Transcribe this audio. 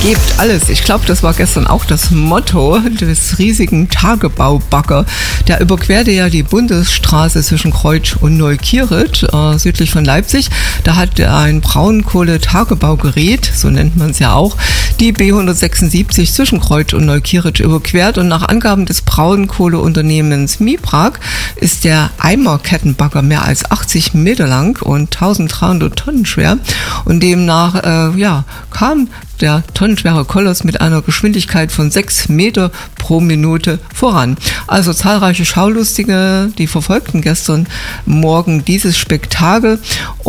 Gebt alles. Ich glaube, das war gestern auch das Motto des riesigen Tagebaubagger. Der überquerte ja die Bundesstraße zwischen Kreutsch und Neukirch, südlich von Leipzig. Da hat ein Braunkohle-Tagebaugerät, so nennt man es ja auch, die B176 zwischen Kreutsch und Neukirch überquert. Und nach Angaben des Braunkohleunternehmens Miprag ist der Eimerkettenbagger mehr als 80 Meter lang und 1300 Tonnen schwer. Und demnach kam der tonnenschwere Koloss mit einer Geschwindigkeit von 6 Meter pro Minute voran. Also zahlreiche Schaulustige, die verfolgten gestern Morgen dieses Spektakel.